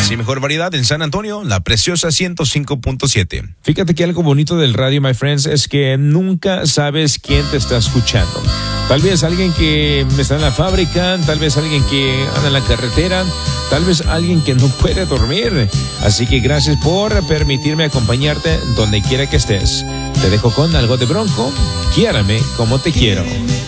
más y mejor variedad en San Antonio, La Preciosa 105.7. Fíjate que algo bonito del radio, my friends, es que nunca sabes quién te está escuchando. Tal vez alguien que está en la fábrica, tal vez alguien que anda en la carretera, tal vez alguien que no puede dormir. Así que gracias por permitirme acompañarte donde quiera que estés. Te dejo con algo de Bronco, Quiérame como te quiero.